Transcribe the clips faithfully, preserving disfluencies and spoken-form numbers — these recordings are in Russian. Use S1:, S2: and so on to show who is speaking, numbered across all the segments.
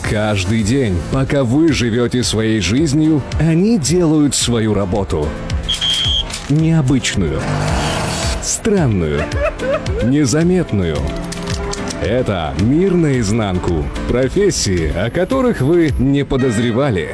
S1: Каждый день, пока вы живете своей жизнью, они делают свою работу. Необычную, странную, незаметную. Это «Мир наизнанку». Профессии, о которых вы не подозревали.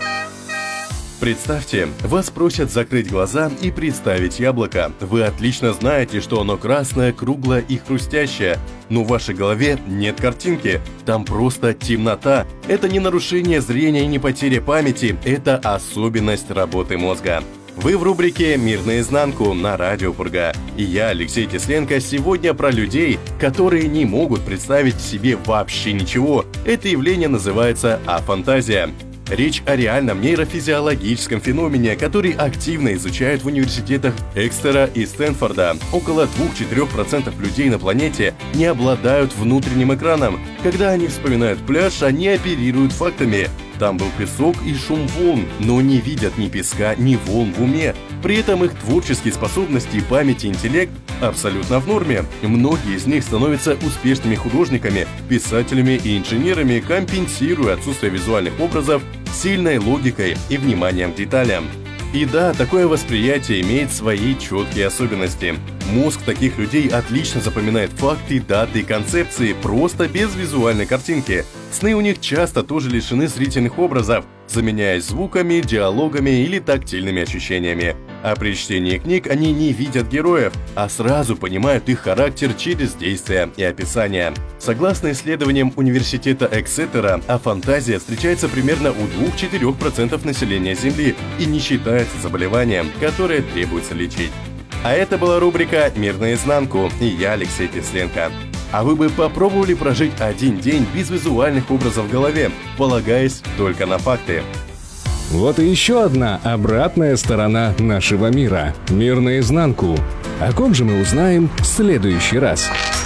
S2: Представьте, вас просят закрыть глаза и представить яблоко. Вы отлично знаете, что оно красное, круглое и хрустящее. Но в вашей голове нет картинки, там просто темнота. Это не нарушение зрения и не потеря памяти, это особенность работы мозга. Вы в рубрике «Мир наизнанку» на Радио Пурга. И я, Алексей Тесленко, сегодня про людей, которые не могут представить себе вообще ничего. Это явление называется афантазия. Речь о реальном нейрофизиологическом феномене, который активно изучают в университетах Экстера и Стэнфорда. Около двух-четырёх процентов людей на планете не обладают внутренним экраном. Когда они вспоминают пляж, они оперируют фактами. Там был песок и шум волн, но не видят ни песка, ни волн в уме. При этом их творческие способности, память и интеллект абсолютно в норме. Многие из них становятся успешными художниками, писателями и инженерами, компенсируя отсутствие визуальных образов сильной логикой и вниманием к деталям. И да, такое восприятие имеет свои четкие особенности. Мозг таких людей отлично запоминает факты, даты и концепции, просто без визуальной картинки. Сны у них часто тоже лишены зрительных образов, заменяясь звуками, диалогами или тактильными ощущениями. А при чтении книг они не видят героев, а сразу понимают их характер через действия и описания. Согласно исследованиям университета Эксетера, афантазия встречается примерно у двух-четырёх процентов населения Земли и не считается заболеванием, которое требуется лечить. А это была рубрика «Мир наизнанку» и я, Алексей Тесленко. А вы бы попробовали прожить один день без визуальных образов в голове, полагаясь только на факты?
S1: Вот и еще одна обратная сторона нашего мира. «Мир наизнанку». О ком же мы узнаем в следующий раз?